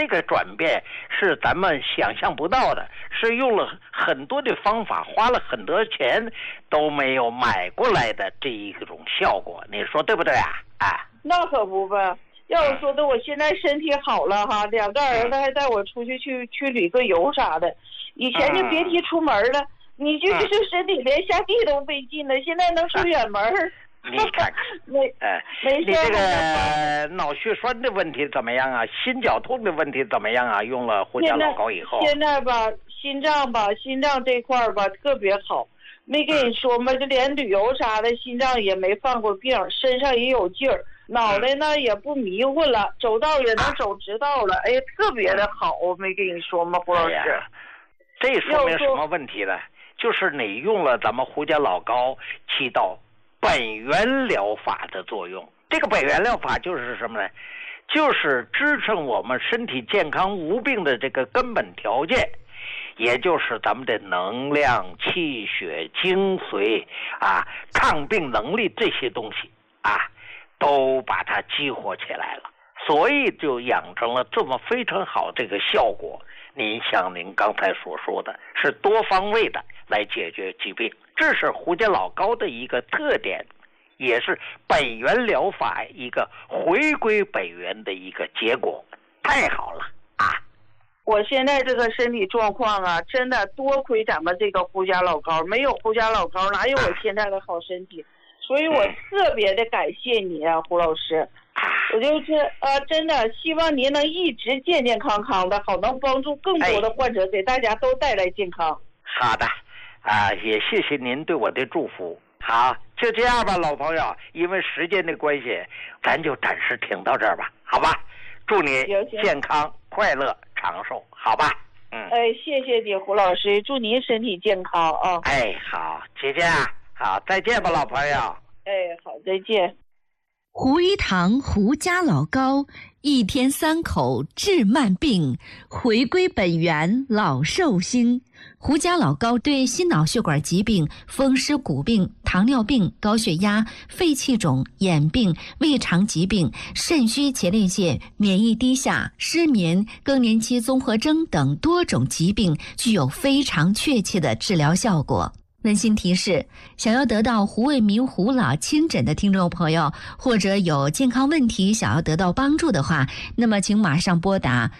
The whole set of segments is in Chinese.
这个转变是咱们想象不到的，是用了很多的方法，花了很多钱都没有买过来的这一种效果，你说对不对啊？ 那可不呗。要我说的，我现在身体好了哈，两个儿子还带我出去旅个游啥的，以前就别提出门了，你这身体连下地都费劲了，现在能出远门。 你看，你这个脑血栓的问题怎么样啊？心绞痛的问题怎么样啊？用了胡家老高以后， 现在吧，心脏这块吧特别好，没跟你说吗？就连旅游啥的，心脏也没犯过病，身上也有劲儿，脑袋呢也不迷糊了，走道也能走直道了，哎呀，特别的好，我没跟你说吗，胡老师？ 这说明什么问题呢？就是你用了咱们胡家老高起到本源疗法的作用。这个本源疗法就是什么呢？就是支撑我们身体健康无病的这个根本条件，也就是咱们的能量、气血、精髓抗病能力这些东西都把它激活起来了，所以就养成了这么非常好这个效果。您像您刚才所说的，是多方位的来解决疾病，这是胡家老高的一个特点，也是本源疗法一个回归本源的一个结果。太好了我现在这个身体状况真的多亏咱们这个胡家老高，没有胡家老高哪有我现在的好身体，所以我特别的感谢你胡老师。我就是真的希望您能一直健健康康的，好能帮助更多的患者，给大家都带来健康。 好的也谢谢您对我的祝福。好，就这样吧，老朋友，因为时间的关系，咱就暂时停到这儿吧，好吧？祝你健康快乐长寿，好吧？ 谢谢你胡老师，祝您身体健康啊。 好，姐姐好，再见吧，老朋友。 好，再见。 胡一堂胡家老高，一天3口治慢病，回归本源老寿星。胡家老高对心脑血管疾病、风湿骨病、糖尿病、高血压、肺气肿、眼病、胃肠疾病、肾虚前列腺、免疫低下、失眠、更年期综合征等多种疾病具有非常确切的治疗效果。温馨提示，想要得到胡卫民胡老亲诊的听众朋友，或者有健康问题想要得到帮助的话，那么请马上拨打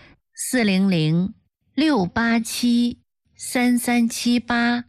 400-687-3378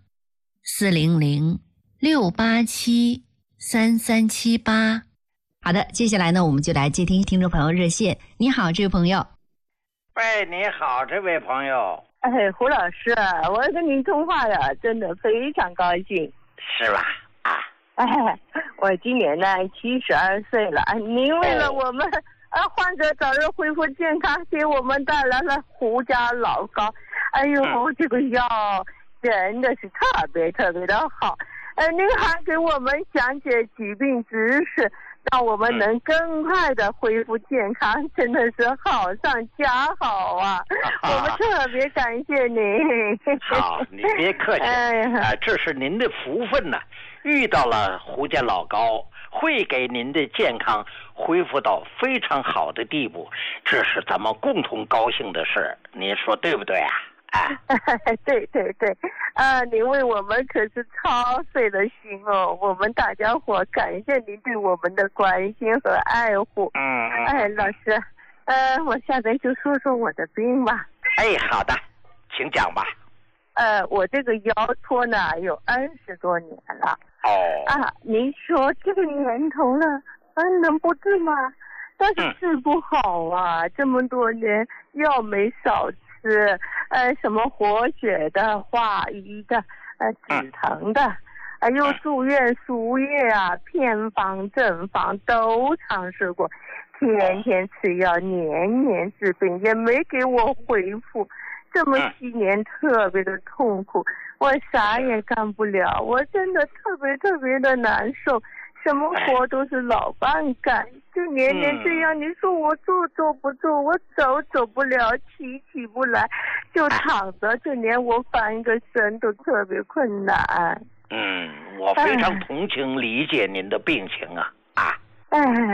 400-687-3378。好的，接下来呢，我们就来接听听众朋友热线。你好，这位朋友。 喂，你好，这位朋友。 胡老师，我跟您通话呀，真的非常高兴。 是吧？ 我今年呢72岁了，您为了我们患者早日恢复健康，给我们带来了胡家老高。这个药真的是特别特别的好。您还给我们讲解疾病知识，让我们能更快的恢复健康，真的是好上加好啊！我们特别感谢您。 好，你别客气，这是您的福分呢，遇到了胡家老高，会给您的健康恢复到非常好的地步，这是咱们共同高兴的事，您说对不对啊？ 对，您为我们可是操碎了心哦，我们大家伙感谢您对我们的关心和爱护。老师，我下边就说说我的病吧。 好的，请讲吧。 我这个腰托呢有20多年了。您说这个年头了，能不治吗？但是治不好啊，这么多年药没少吃。什么活血的、化瘀的、止疼的，又住院输液偏方正方都尝试过，天天吃药，年年治病，也没给我恢复。这么7年特别的痛苦，我啥也干不了，我真的特别特别的难受，什么活都是老伴干，就年年这样。你说我做不做，我走不了，起不来，就躺着，就连我翻个身都特别困难。 我非常同情理解您的病情啊。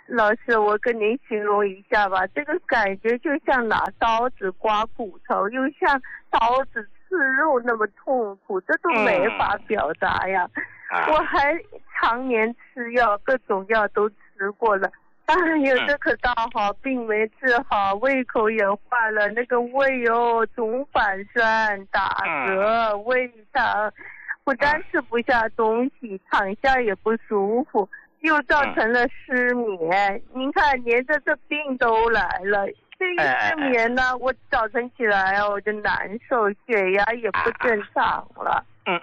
老师，我跟您形容一下吧，这个感觉就像拿刀子刮骨头，又像刀子刺肉那么痛苦，这都没法表达呀。我还常年吃药，各种药都吃过了。哎呦，这可倒好，病没治好，胃口也坏了，那个胃总反酸、打嗝、胃疼，不但吃不下东西，躺下也不舒服，又造成了失眠。您看，连着这病都来了。这一失眠呢，我早晨起来我就难受，血压也不正常了。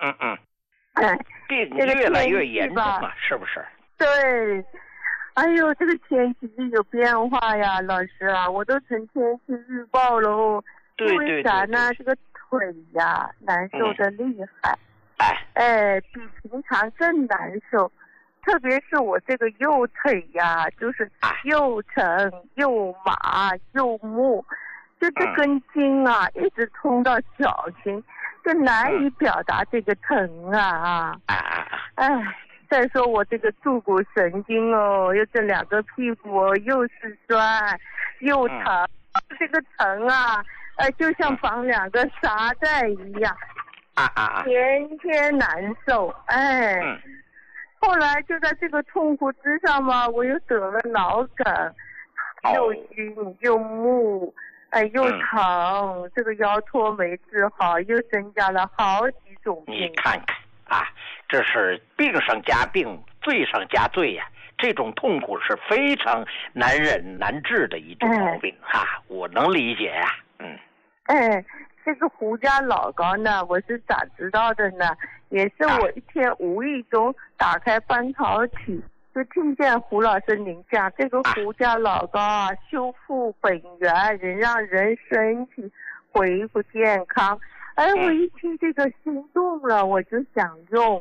病越来越严重了，是不是？ 对。哎呦，这个天气有变化呀，老师啊，我都成天气预报喽。 对。 因为啥呢？这个腿呀难受的厉害。比平常更难受，特别是我这个右腿呀，就是又沉又麻又木，就这根筋啊，一直通到脚心，就难以表达这个疼啊。再说我这个坐骨神经又这两个屁股又是酸又疼，这个疼啊，就像绑两个沙袋一样，天天难受。后来就在这个痛苦之上嘛，我又得了脑梗，又晕又木，又疼，这个腰托没治好，又增加了好几种病。 你看看这是病上加病，罪上加罪呀！这种痛苦是非常难忍难治的一种毛病我能理解呀。 这个胡家老高呢，我是咋知道的呢？也是我一天无意中打开半导体，就听见胡老师您讲这个胡家老高修复本源，能让人身体恢复健康。我一听这个心动了，我就想用。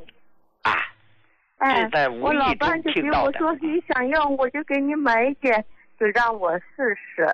我老伴就给我说你想用，我就给你买一点，就让我试试。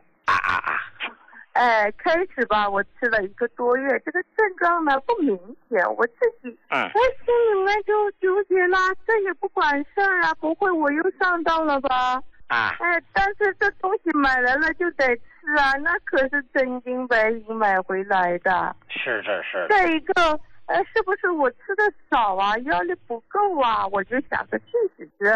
开始吧，我吃了1个多月，这个症状呢不明显，我自己心里面就纠结啦，这也不管事儿啊，不会我又上当了吧？但是这东西买来了就得吃啊，那可是真金白银买回来的。是。再一个，是不是我吃的少啊，药力不够啊？我就想着去吃。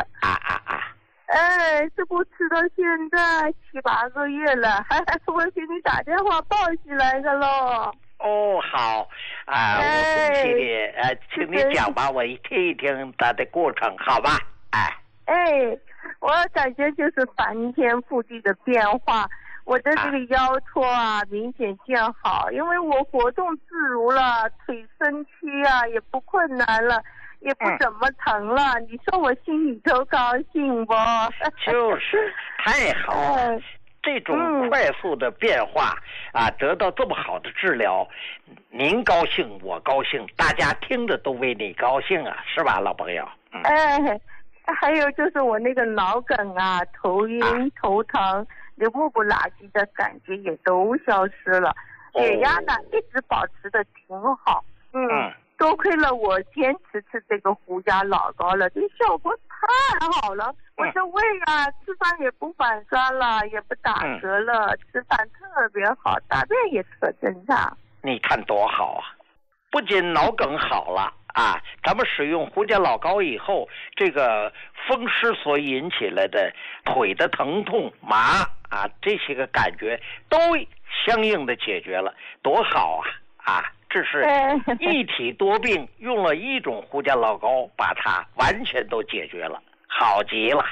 这不吃到现在7、8个月了，我给你打电话报喜来的喽。 好我恭喜你，请你讲吧，我听一听它的过程，好吧？ 我感觉就是翻天覆地的变化，我的这个腰托明显见好，因为我活动自如了，腿伸屈也不困难了，也不怎么疼了，你说我心里头高兴不？ 就是太好了。这种快速的变化得到这么好的治疗，您高兴我高兴，大家听着都为你高兴是吧，老朋友？ 还有就是我那个脑梗头晕头疼，就木不拉几的感觉也都消失了，血压呢一直保持的挺好。多亏了我坚持吃这个胡家老高了，这效果太好了。我这胃吃饭也不反酸了，也不打嗝了，吃饭特别好，大便也特正常。 你看多好啊！不仅脑梗好了咱们使用胡家老高以后，这个风湿所引起来的腿的疼痛麻这些个感觉都相应的解决了，多好这是一体多病，用了一种胡家老高把它完全都解决了，好极了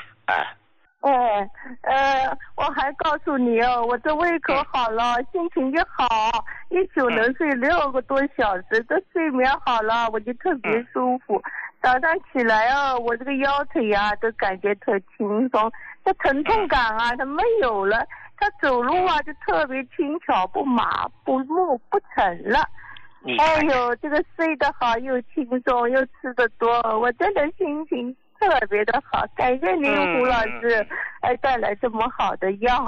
我还告诉你我这胃口好了，心情也好，一宿能睡6个多小时，这睡眠好了我就特别舒服。早上起来我这个腰腿都感觉特轻松，这疼痛感它没有了，它走路就特别轻巧，不麻不木不沉了。这个睡得好又轻松又吃得多，我真的心情特别的好，感谢您胡老师带来这么好的药。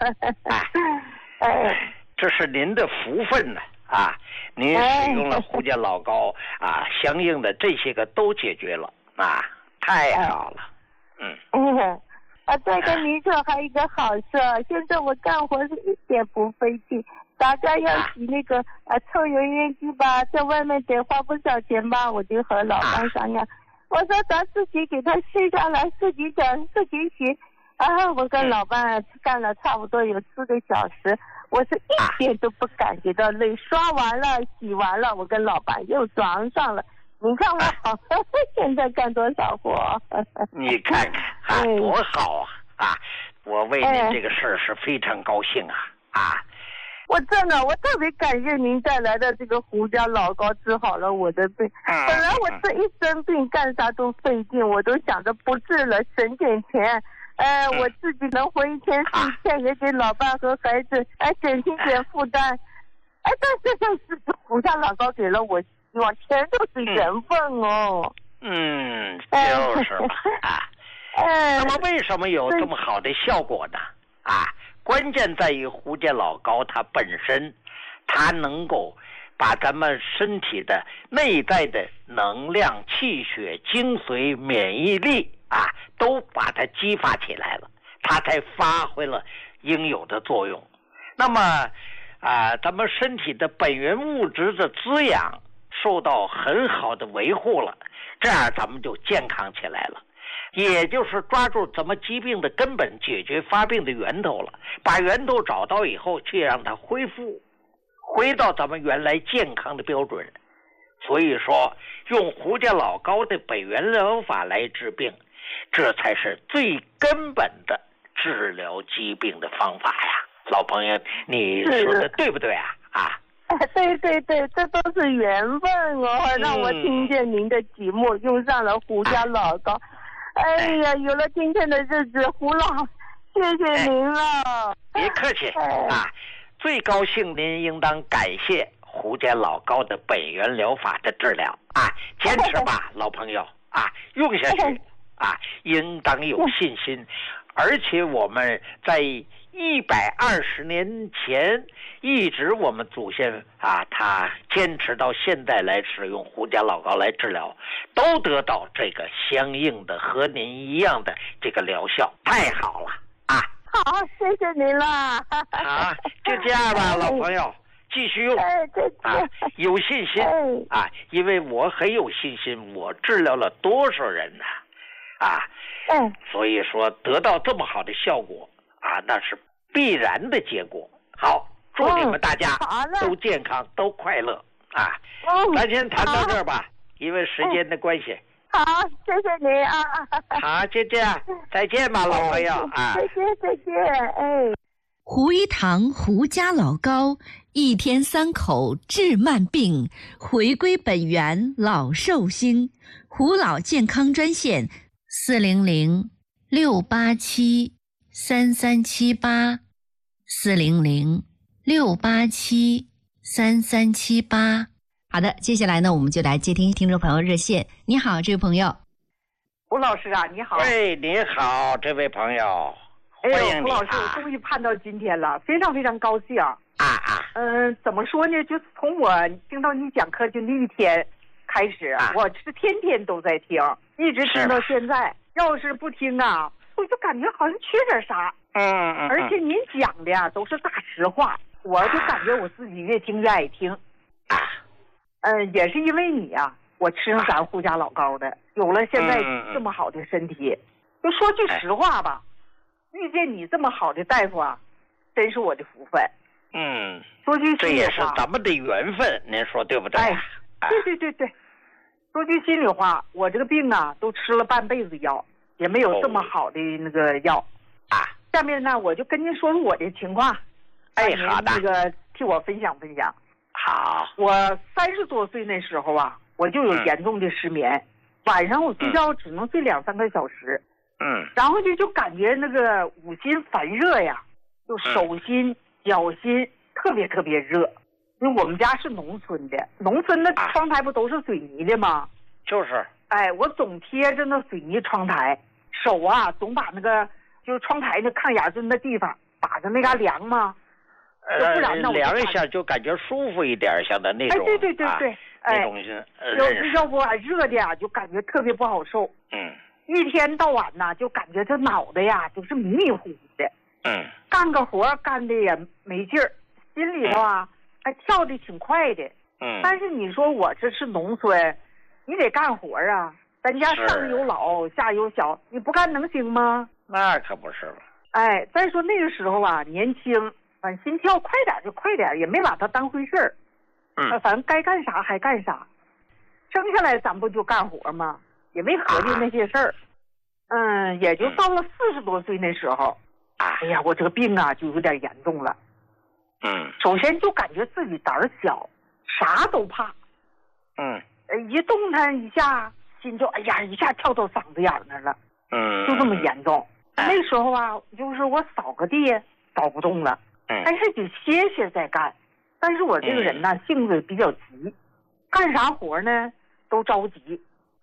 这是您的福分呢您使用了胡家老高相应的这些个都解决了太好了。 再跟您说还有一个好事，现在我干活是一点不费劲。大家要洗那个抽油烟机吧，在外面得花不少钱吧，我就和老板商量，我说咱自己给他卸下来，自己整自己洗。我跟老板干了差不多有4个小时，我是一点都不感觉到累。刷完了洗完了，我跟老板又装上了。你看我现在干多少活？ 你看看多好啊！我为您这个事儿是非常高兴啊！ 我特别感谢您带来的这个胡家老高治好了我的病。本来我这一生病干啥都费劲，我都想着不治了，省点钱。我自己能活一天是一天，也给老伴和孩子减轻点负担。但是胡家老高给了我希望，全都是缘分哦。 就是嘛那么为什么有这么好的效果呢？关键在于胡家老高它本身，它能够把咱们身体的内在的能量、气血、精髓、免疫力都把它激发起来了，它才发挥了应有的作用。那么咱们身体的本源物质的滋养受到很好的维护了，这样咱们就健康起来了。也就是抓住咱们疾病的根本，解决发病的源头了，把源头找到以后，去让它回到咱们原来健康的标准。所以说用胡家老高的本源疗法来治病，这才是最根本的治疗疾病的方法呀。老朋友，你说的对不对对，这都是缘分哦，让我听见您的节目，用上了胡家老高。有了今天的日子，胡老，谢谢您了。 别客气最高兴您应当感谢胡家老高的本源疗法的治疗坚持吧，老朋友用下去应当有信心。而且我们在120年前一直我们祖先他坚持到现在来使用胡家老高来治疗，都得到这个相应的和您一样的这个疗效，太好了好，谢谢您了就这样吧，老朋友，继续用有信心因为我很有信心，我治疗了多少人呢所以说得到这么好的效果那是必然的结果。好，祝你们大家都健康都快乐咱先谈到这儿吧，因为时间的关系。 好，谢谢您好，就这样，再见吧，老朋友再见胡一堂胡家老高，一天3口治慢病，回归本源老寿星。胡老健康专线400-687-3378 400-687-3378。好的，接下来呢，我们就来接听众朋友热线。你好，这位朋友。 胡老师你好。 你好，这位朋友，欢迎你胡老师，我终于盼到今天了，非常非常高兴怎么说呢？就是从我听到你讲课就那一天开始我是天天都在听，一直听到现在。要是不听我就感觉好像缺点啥。而且您讲的都是大实话，我就感觉我自己越听越爱听。也是因为你我吃上咱胡家老高的，有了现在这么好的身体。就说句实话吧，遇见你这么好的大夫真是我的福分。说句心里话， 这也是咱们的缘分，您说对不对？ 对。说句心里话，我这个病都吃了半辈子药，也没有这么好的那个药下面呢，我就跟您说说我的情况。 好的。 那个替我分享分享。 好。 我30多岁那时候我就有严重的失眠，晚上我睡觉只能睡2-3个小时。然后就感觉那个五心烦热呀，就手心、脚心特别特别热。因为我们家是农村的，农村的窗台不都是水泥的吗？ 就是。 我总贴着那水泥窗台，手总把那个就是窗台那抗压针的地方打着那嘎凉嘛。 凉一下就感觉舒服一点，像的那种。 对。 那种要不热的就感觉特别不好受。 一天到晚呐，就感觉这脑袋呀就是迷迷糊糊的。干个活干的也没劲儿，心里头啊还跳的挺快的。但是你说我这是农村，你得干活啊，咱家上有老下有小，你不干能行吗？ 那可不是了。 哎，再说那个时候啊，年轻，反正心跳快点就快点，也没把它当回事儿。反正该干啥还干啥，生下来咱不就干活吗？也没合计那些事儿。也就到了40多岁那时候，哎呀，我这个病啊就有点严重了。首先就感觉自己胆儿小，啥都怕。一动弹一下，心就哎呀一下跳到嗓子眼那了。就这么严重。那时候啊，就是我扫个地扫不动了，但是得歇歇再干。但是我这个人呢，性子比较急，干啥活呢都着急。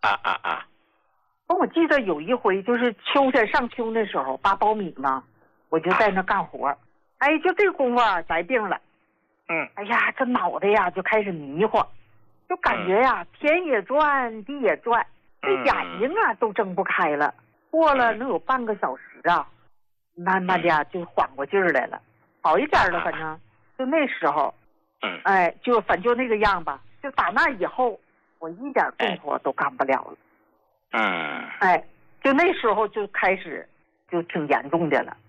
我记得有一回就是秋天上秋那时候扒苞米嘛，我就在那干活。哎，就这功夫来病了。哎呀，这脑袋呀就开始迷糊，就感觉呀天也转地也转，这眼睛啊都睁不开了。过了能有半个小时啊，慢慢的就缓过劲儿来了，好一点了。反正就那时候，哎，就反正就那个样吧。就打那以后，我一点动活都干不了了。哎，就那时候就开始就挺严重的了。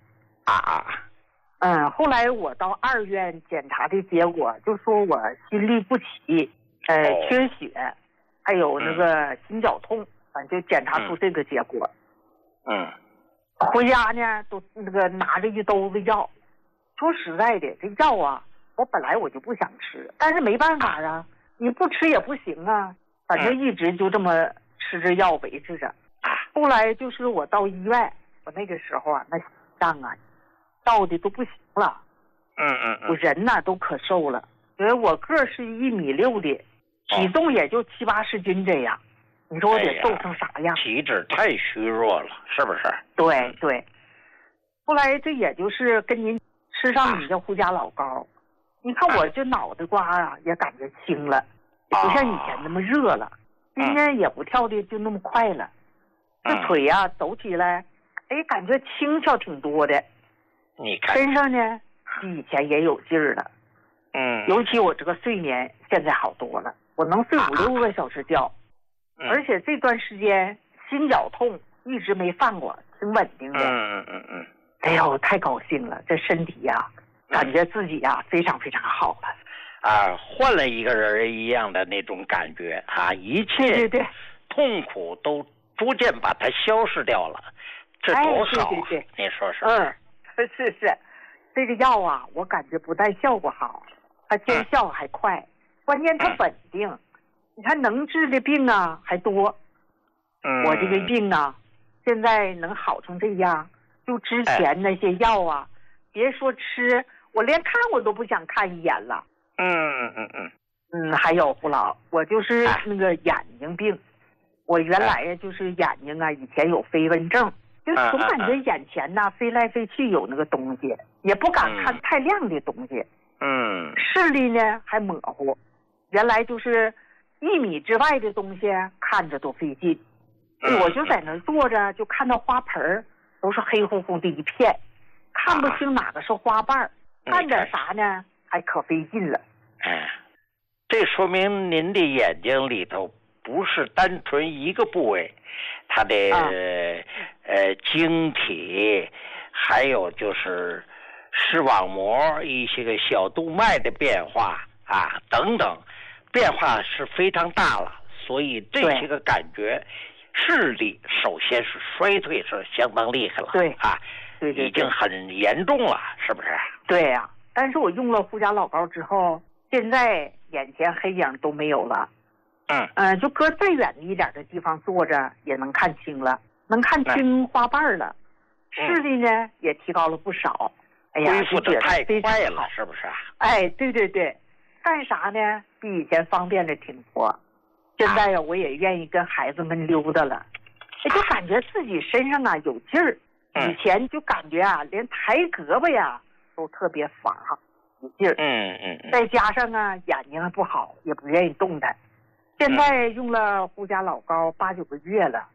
后来我到2院检查的结果就说我心律不齐，缺血，还有那个心绞痛，反正就检查出这个结果。回家呢都那个拿着一兜子药。说实在的，这药啊，我本来我就不想吃，但是没办法啊，你不吃也不行啊，反正一直就这么吃着药维持着。后来就是我到医院，我那个时候啊，那心脏啊到的都不行了。我人呐都可瘦了，因为我个是1.6米的，体重也就70、80斤这样。你说我得瘦成啥样？ 体质太虚弱了，是不是？ 对。后来这也就是跟您吃上你的胡家老膏，你看我这脑袋瓜啊也感觉轻了，也不像以前那么热了，心呢也不跳的就那么快了。这腿啊走起来，哎，感觉轻巧挺多的。 你看身上呢比以前也有劲儿了。尤其我这个睡眠现在好多了，我能睡5、6个小时觉。而且这段时间心绞痛一直没犯过，挺稳定的。哎呦，太高兴了，这身体呀，感觉自己呀非常非常好了。 换了一个人一样的那种感觉一切痛苦都逐渐把它消失掉了，这多好！ 对， 你说说。 是，这个药啊，我感觉不但效果好，它见效还快，关键它稳定。你看能治的病啊还多。我这个病啊现在能好成这样，就之前那些药啊，别说吃，我连看我都不想看一眼了。还有胡老，我就是那个眼睛病。我原来呀就是眼睛啊以前有飞蚊症，就总感觉眼前呐飞来飞去有那个东西，也不敢看太亮的东西。视力呢还模糊，原来就是1米之外的东西看着都费劲。我就在那坐着，就看到花盆都是黑乎乎的一片，看不清哪个是花瓣，干点啥呢还可费劲了。 这说明您的眼睛里头不是单纯一个部位，它的晶体，还有就是视网膜一些个小动脉的变化等等，变化是非常大了，所以这些个感觉视力首先是衰退是相当厉害了。对，已经很严重了，是不是？ 对呀，但是我用了胡家老膏之后，现在眼前黑影都没有了。就搁再远一点的地方坐着也能看清了，能看清花瓣了。视力呢也提高了不少。哎呀， 恢复的太快了，是不是？ 哎，对，干啥呢比以前方便的挺多。现在呀我也愿意跟孩子们溜达了，就感觉自己身上啊有劲儿。以前就感觉啊连抬胳膊呀都特别乏有劲儿。再加上啊眼睛还不好，也不愿意动弹。现在用了胡家老膏8、9个月了，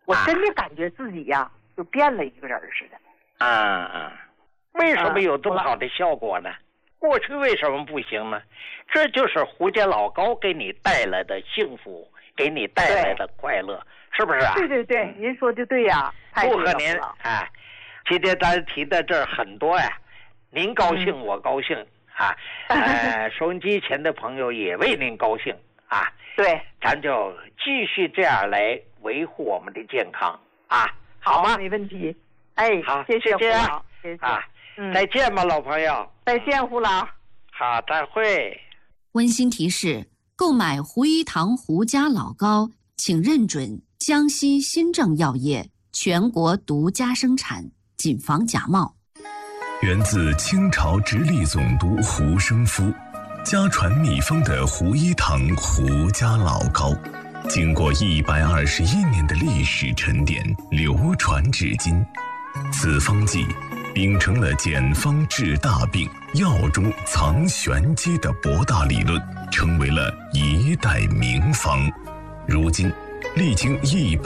我真的感觉自己呀，就变了一个人似的。 为什么有这么好的效果呢？过去为什么不行呢？这就是胡家老高给你带来的幸福，给你带来的快乐，是不是啊？ 对对对，您说的对呀。 祝贺您啊！今天咱提的这很多呀，您高兴我高兴啊，收音机前的朋友也为您高兴啊。 对， 咱就继续这样来维护我们的健康啊，好吗？ 没问题。哎， 好， 谢谢胡老， 谢谢啊，再见吧，老朋友。 再见，胡老。 好，再会。 温馨提示：购买胡一堂胡家老高，请认准江西新政药业全国独家生产，谨防假冒。 源自清朝直隶总督胡生夫，家传秘方的胡一堂胡家老高，经过121年的历史沉淀，流传至今。此方剂秉承了简方治大病、药中藏玄机的博大理论，成为了一代名方。如今历经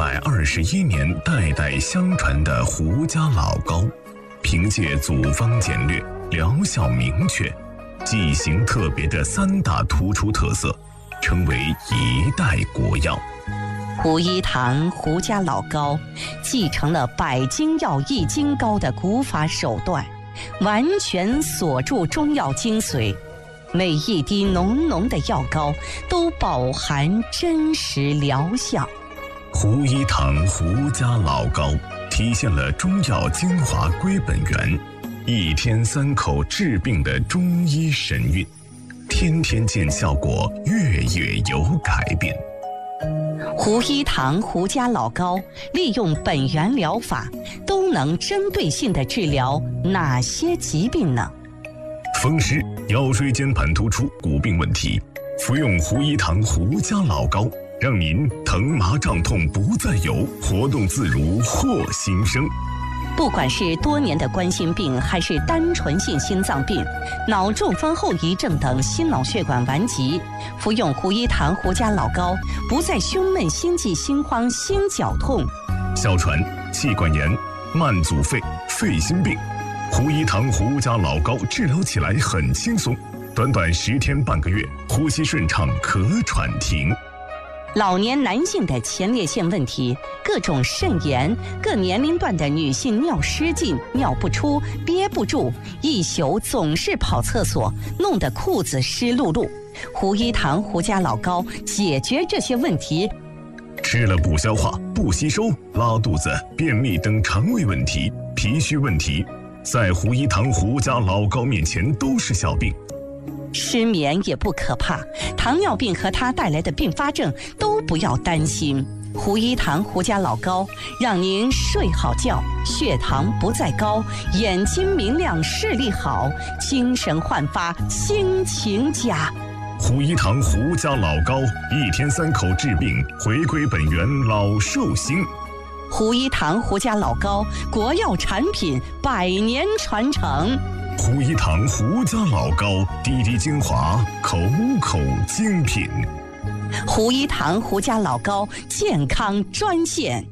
121年代代相传的胡家老高，凭借组方简略、疗效明确、剂型特别的3大突出特色，成为一代国药。 胡一堂胡家老高继承了百金药易筋膏的古法手段，完全锁住中药精髓，每一滴浓浓的药膏都饱含真实疗效。 胡一堂胡家老高体现了中药精华归本源，1天3口治病的中医神韵，天天见效果，月月有改变。 胡一堂胡家老高利用本源疗法，都能针对性地治疗哪些疾病呢？ 风湿、腰椎间盘突出、骨病问题，服用胡一堂胡家老高，让您疼麻胀痛不再有，活动自如获新生。 不管是多年的冠心病，还是单纯性心脏病、脑中风后遗症等心脑血管顽疾，服用胡一堂胡家老高，不再胸闷、心悸、心慌、心绞痛。 哮喘、气管炎、慢阻肺、肺心病，胡一堂胡家老高治疗起来很轻松，短短10天半个月，呼吸顺畅，咳喘停。 老年男性的前列腺问题、各种肾炎、各年龄段的女性尿失禁、尿不出、憋不住，一宿总是跑厕所，弄得裤子湿漉漉。胡一堂胡家老高解决这些问题。 吃了不消化、不吸收、拉肚子、便秘等肠胃问题、脾虚问题，在胡一堂胡家老高面前都是小病。 失眠也不可怕，糖尿病和它带来的并发症都不要担心。胡一堂胡家老高让您睡好觉，血糖不再高，眼睛明亮，视力好，精神焕发，心情佳。 胡一堂胡家老高1天3口治病，回归本源，老寿星。 胡一堂胡家老高国药产品100年传承。 胡一堂胡家老高，滴滴精华，口口精品。 胡一堂胡家老高健康专线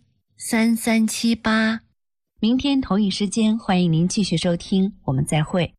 400-687-3378，400-687-3378。明天同一时间，欢迎您继续收听，我们再会。